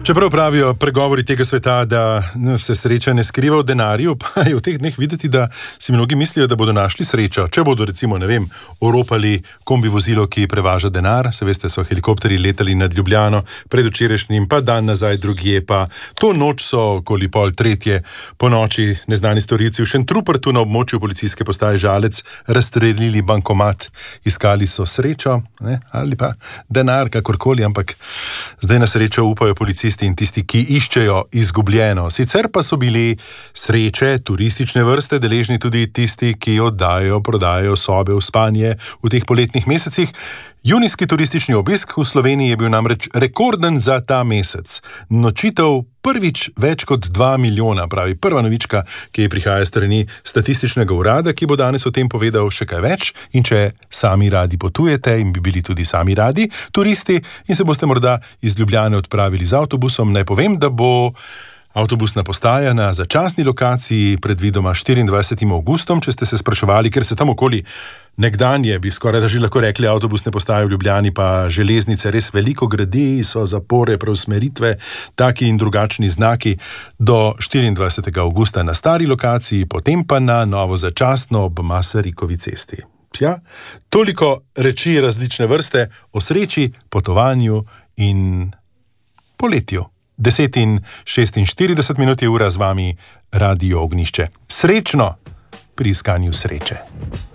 Čeprav pravijo pregovori tega sveta, da se sreča ne skriva v denarju, pa je v teh dneh videti, da si mnogi mislijo, da bodo našli srečo. Če bodo recimo, oropali kombi vozilo, ki prevaža denar, se veste, so helikopteri letali nad Ljubljano, predvčerajšnjim, pa dan nazaj drugje, pa to noč so okoli 2:30 po noči neznani storilci v Šentrupertu na območju policijske postaje Žalec razstrelili bankomat. Iskali so srečo, ali pa denar, kakorkoli, ampak zdaj na srečo upajo policisti in tisti, ki iščejo izgubljeno. Sicer pa so bili sreče turistične vrste deležni tudi tisti, ki prodajajo sobe v spanje v teh poletnih mesecih. Junijski turistični obisk v Sloveniji je bil namreč rekorden za ta mesec. Nočitev prvič več kot 2 milijona, pravi prva novička, ki prihaja strani statističnega urada, ki bo danes o tem povedal še kaj več. In če sami radi potujete in bi bili tudi sami radi turisti in se boste morda iz Ljubljane odpravili z avtobusom, naj povem, da bo avtobusna postaja na začasni lokaciji predvidoma 24. avgustom, če ste se spraševali, ker se tam okoli nekdanje, bi skoraj da že lahko rekli, avtobusne postaje v Ljubljani pa železnice res veliko gradi, so zapore, preusmeritve, taki in drugačni znaki do 24. avgusta na stari lokaciji, potem pa na novo začasno ob Masarikovi cesti. Ja, toliko reči različne vrste o sreči, potovanju in poletju. 10:46 je ura, z vami Radio Ognjišče. Srečno pri iskanju sreče.